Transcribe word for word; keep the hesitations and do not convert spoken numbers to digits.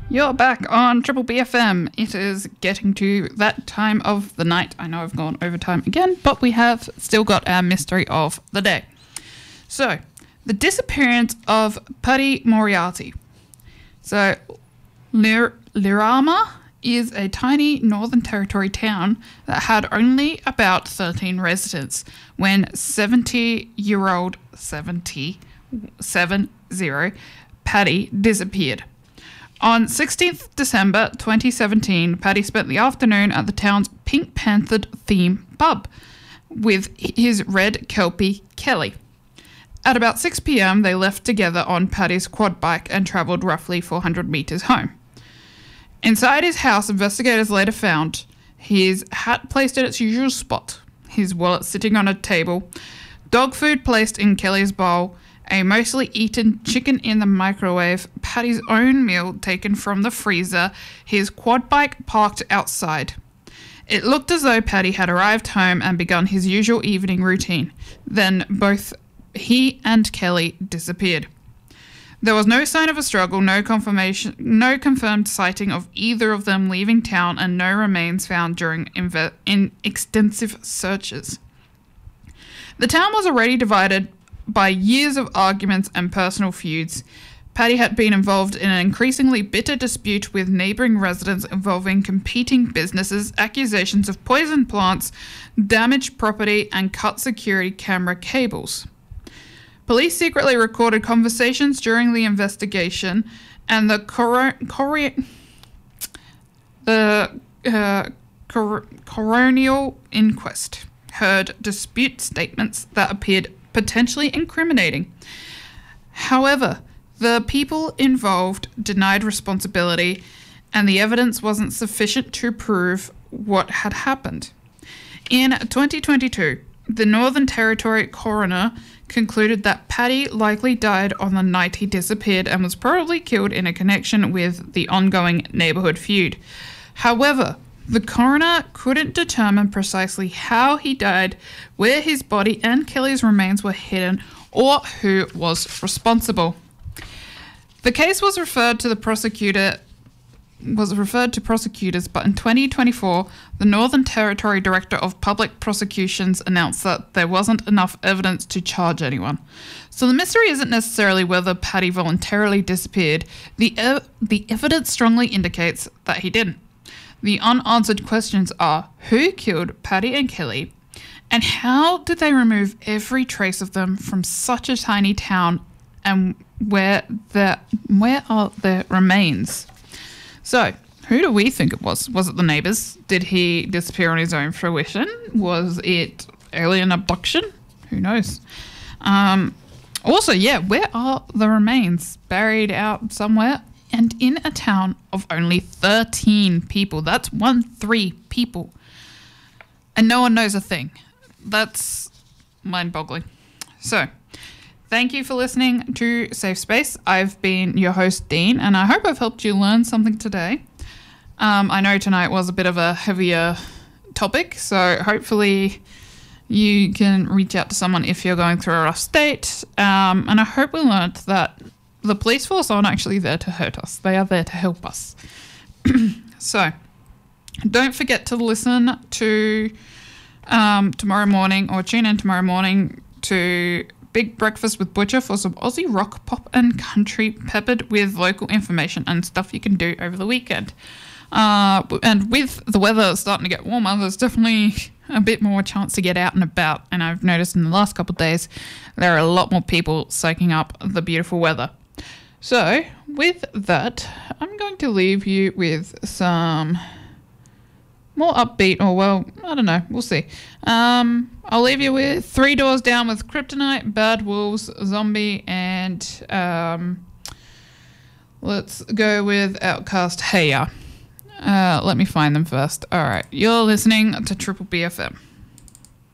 You're back on Triple B F M. It is getting to that time of the night. I know I've gone over time again, but we have still got our mystery of the day. So, the disappearance of Paddy Moriarty. So, Lir- Lirama is a tiny Northern Territory town that had only about thirteen residents when seventy-year-old, seventy, seven zero, Paddy disappeared. On sixteenth December twenty seventeen, Paddy spent the afternoon at the town's Pink Panther theme pub with his red Kelpie, Kelly. At about six p.m, they left together on Paddy's quad bike and travelled roughly four hundred metres home. Inside his house, investigators later found his hat placed at its usual spot, his wallet sitting on a table, dog food placed in Kelly's bowl, a mostly eaten chicken in the microwave, Paddy's own meal taken from the freezer, his quad bike parked outside. It looked as though Paddy had arrived home and begun his usual evening routine. Then both he and Kelly disappeared. There was no sign of a struggle, no confirmation, no confirmed sighting of either of them leaving town, and no remains found during inve- in extensive searches. The town was already divided by years of arguments and personal feuds. Paddy had been involved in an increasingly bitter dispute with neighbouring residents involving competing businesses, accusations of poisoned plants, damaged property, and cut security camera cables. Police secretly recorded conversations during the investigation, and the coro- cor- the uh, cor- coronial inquest heard dispute statements that appeared potentially incriminating. However, the people involved denied responsibility, and the evidence wasn't sufficient to prove what had happened. In twenty twenty-two, the Northern Territory coroner concluded that Paddy likely died on the night he disappeared and was probably killed in a connection with the ongoing neighbourhood feud. However, the coroner couldn't determine precisely how he died, where his body and Kelly's remains were hidden, or who was responsible. The case was referred to the prosecutor was referred to prosecutors, but in twenty twenty-four, the Northern Territory Director of Public Prosecutions announced that there wasn't enough evidence to charge anyone. So the mystery isn't necessarily whether Paddy voluntarily disappeared. The ev- the evidence strongly indicates that he didn't. The unanswered questions are: who killed Paddy and Kelly, and how did they remove every trace of them from such a tiny town, and where the where are their remains? So, who do we think it was? Was it the neighbours? Did he disappear on his own fruition? Was it alien abduction? Who knows? Um, also, yeah, where are the remains? Buried out somewhere and in a town of only thirteen people. That's one three people. And no one knows a thing. That's mind-boggling. So, thank you for listening to Safe Space. I've been your host, Dean, and I hope I've helped you learn something today. Um, I know tonight was a bit of a heavier topic, so hopefully you can reach out to someone if you're going through a rough state. Um, and I hope we learned that the police force aren't actually there to hurt us. They are there to help us. So, don't forget to listen to um, tomorrow morning, or tune in tomorrow morning to Big Breakfast with Butcher for some Aussie rock, pop and country peppered with local information and stuff you can do over the weekend. Uh, and with the weather starting to get warmer, there's definitely a bit more chance to get out and about. And I've noticed in the last couple of days, there are a lot more people soaking up the beautiful weather. So with that, I'm going to leave you with some more upbeat, or well, I don't know, we'll see. Um, I'll leave you with Three Doors Down with Kryptonite, Bad Wolves, Zombie, and um, let's go with Outcast, Hey Ya. Uh, let me find them first. All right, you're listening to Triple B F M.